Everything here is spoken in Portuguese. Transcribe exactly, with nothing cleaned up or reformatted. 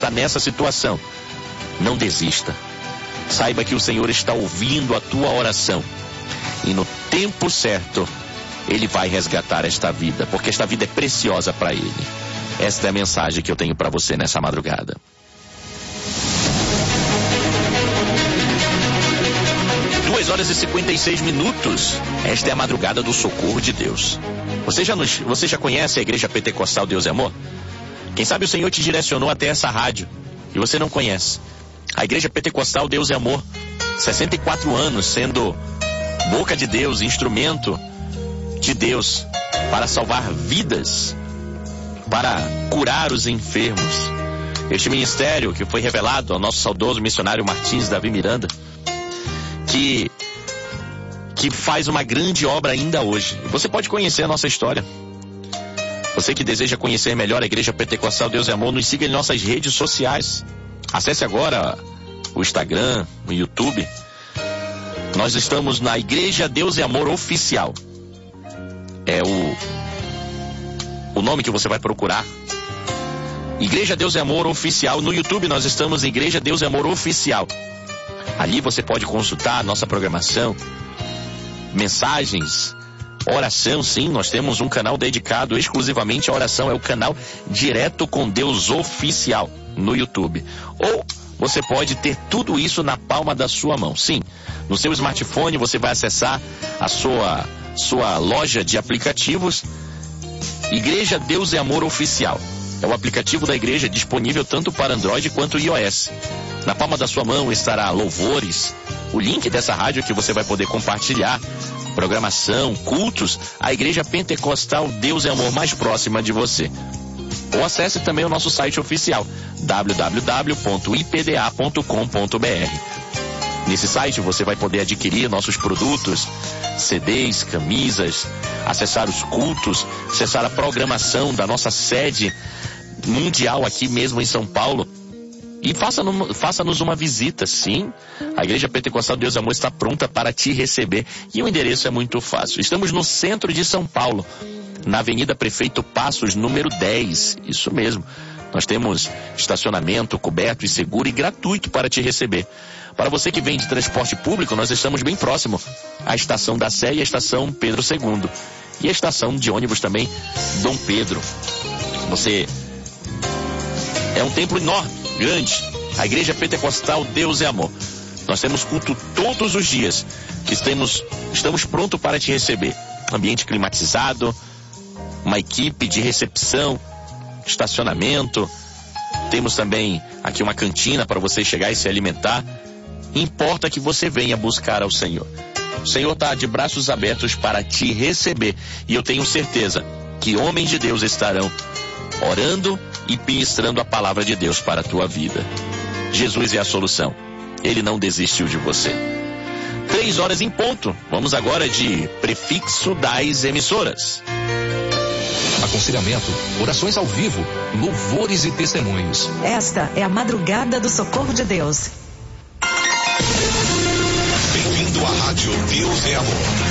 está nessa situação, não desista. Saiba que o Senhor está ouvindo a tua oração. E no tempo certo, Ele vai resgatar esta vida, porque esta vida é preciosa para Ele. Esta é a mensagem que eu tenho para você nessa madrugada. duas horas e cinquenta e seis minutos. Esta é a madrugada do socorro de Deus. Você já, nos, você já conhece a Igreja Pentecostal Deus é Amor? Quem sabe o Senhor te direcionou até essa rádio e você não conhece. A Igreja Pentecostal Deus é Amor, sessenta e quatro anos sendo boca de Deus, instrumento de Deus para salvar vidas, para curar os enfermos. Este ministério que foi revelado ao nosso saudoso missionário Martins Davi Miranda, que, que faz uma grande obra ainda hoje. Você pode conhecer a nossa história. Você que deseja conhecer melhor a Igreja Pentecostal Deus é Amor, nos siga em nossas redes sociais. Acesse agora o Instagram, o YouTube. Nós estamos na Igreja Deus é Amor Oficial. É o, o nome que você vai procurar. Igreja Deus é Amor Oficial. No YouTube nós estamos em Igreja Deus é Amor Oficial. Ali você pode consultar a nossa programação, mensagens, oração. Sim, nós temos um canal dedicado exclusivamente à oração. É o canal Direto com Deus Oficial no YouTube. Ou você pode ter tudo isso na palma da sua mão. Sim, no seu smartphone você vai acessar a sua, sua loja de aplicativos. Igreja Deus é Amor Oficial. É o aplicativo da igreja disponível tanto para Android quanto iOS. Na palma da sua mão estará louvores, o link dessa rádio que você vai poder compartilhar, programação, cultos, a Igreja Pentecostal Deus é Amor mais próxima de você. Ou acesse também o nosso site oficial, w w w ponto i p d a ponto com ponto b r. Nesse site você vai poder adquirir nossos produtos, C Ds, camisas, acessar os cultos, acessar a programação da nossa sede mundial aqui mesmo em São Paulo. E faça-nos faça uma visita, sim. A Igreja Pentecostal Deus é Amor está pronta para te receber. E o endereço é muito fácil. Estamos no centro de São Paulo, na Avenida Prefeito Passos, número dez. Isso mesmo. Nós temos estacionamento coberto e seguro e gratuito para te receber. Para você que vem de transporte público, nós estamos bem próximo à estação da Sé e à estação Pedro segundo. E a estação de ônibus também, Dom Pedro. Você... É um templo enorme, grande. A Igreja Pentecostal Deus é Amor. Nós temos culto todos os dias. Que estamos, estamos prontos para te receber. Ambiente climatizado, uma equipe de recepção, estacionamento. Temos também aqui uma cantina para você chegar e se alimentar. Importa que você venha buscar ao Senhor. O Senhor está de braços abertos para te receber. E eu tenho certeza que homens de Deus estarão orando e ministrando a palavra de Deus para a tua vida. Jesus é a solução. Ele não desistiu de você. Três horas em ponto. Vamos agora de prefixo das emissoras. Aconselhamento, orações ao vivo, louvores e testemunhos. Esta é a madrugada do socorro de Deus. Bem-vindo à Rádio Deus é Amor.